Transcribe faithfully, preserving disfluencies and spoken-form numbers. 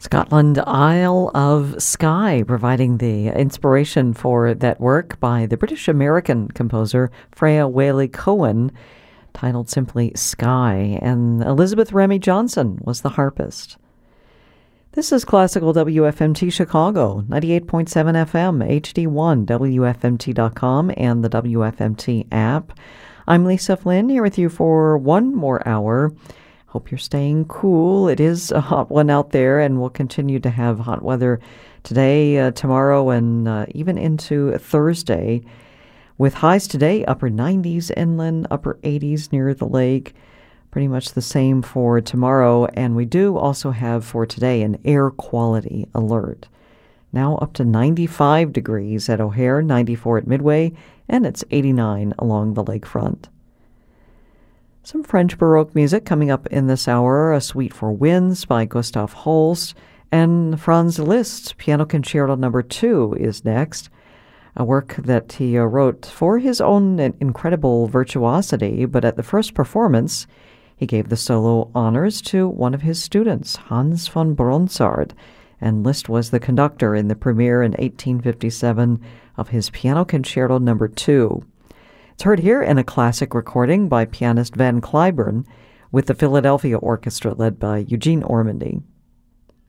Scotland, Isle of Skye, providing the inspiration for that work by the British-American composer Freya Whaley Cohen, titled simply Skye, and Elizabeth Remy Johnson was the harpist. This is Classical W F M T Chicago, ninety-eight point seven F M, H D one, W F M T dot com, and the W F M T app. I'm Lisa Flynn, here with you for one more hour. Hope you're staying cool. It is a hot one out there, and we'll continue to have hot weather today, uh, tomorrow, and uh, even into Thursday, with highs today, upper nineties inland, upper eighties near the lake. Pretty much the same for tomorrow, and we do also have for today an air quality alert. Now up to ninety-five degrees at O'Hare, ninety-four at Midway, and it's eighty-nine along the lakefront. Some French Baroque music coming up in this hour, a Suite for Winds by Gustav Holst, and Franz Liszt's Piano Concerto Number Two is next, a work that he uh, wrote for his own incredible virtuosity, but at the first performance, he gave the solo honors to one of his students, Hans von Bronsart, and Liszt was the conductor in the premiere in eighteen fifty-seven of his Piano Concerto Number Two. It's heard here in a classic recording by pianist Van Cliburn with the Philadelphia Orchestra led by Eugene Ormandy.